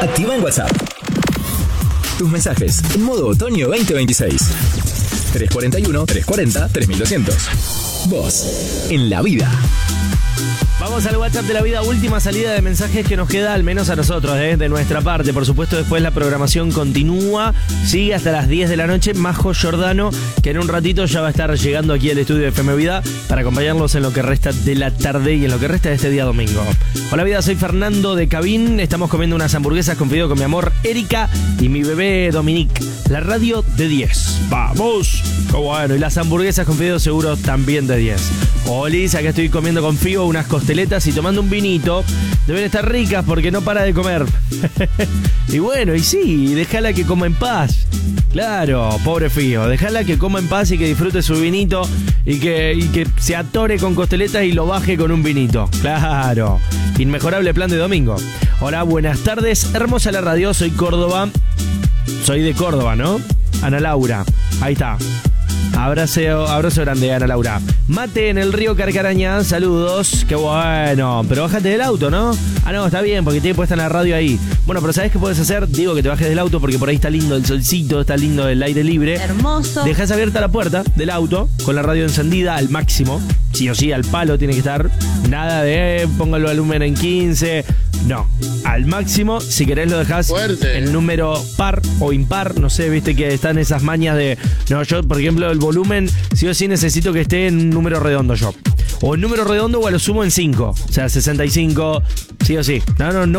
activa en WhatsApp tus mensajes en modo otoño 2026. 341-340-3200. Vos, en la vida. Vamos al WhatsApp de la vida, última salida de mensajes que nos queda, al menos a nosotros, de nuestra parte. Por supuesto, después la programación continúa, sigue hasta las 10 de la noche. Majo Giordano, que en un ratito ya va a estar llegando aquí al estudio de FM Vida para acompañarlos en lo que resta de la tarde y en lo que resta de este día domingo. Hola vida, soy Fernando de Cabín. Estamos comiendo unas hamburguesas con fideo con mi amor Erika y mi bebé Dominique. La radio de 10. ¡Vamos! ¡Qué bueno! Y las hamburguesas con fideo seguro también de 10. Olis, acá estoy comiendo con Figo unas costeletas y tomando un vinito. Deben estar ricas porque no para de comer. Y bueno, y sí, déjala que coma en paz. Claro, pobre Figo. Déjala que coma en paz y que disfrute su vinito y que se atore con costeletas y lo baje con un vinito. Claro. Inmejorable plan de domingo. Hola, buenas tardes. Hermosa la radio, soy Córdoba. Soy de Córdoba, ¿no? Ana Laura. Ahí está. Abrazo grande, Ana Laura. Mate en el río Carcarañá, saludos. Qué bueno. Pero bájate del auto, ¿no? Ah, no, está bien, porque tiene puesta la radio ahí. Bueno, pero ¿sabés qué puedes hacer? Digo que te bajes del auto porque por ahí está lindo el solcito, está lindo el aire libre. Hermoso. Dejás abierta la puerta del auto con la radio encendida al máximo. Sí o sí, al palo tiene que estar. Nada de póngalo al volumen en 15. No, al máximo. Si querés lo dejás en número par o impar. No sé, viste que están esas mañas de... No, yo, por ejemplo, el volumen, sí o sí necesito que esté en número redondo yo. O en número redondo o a lo sumo en 5. O sea, 65, sí o sí. No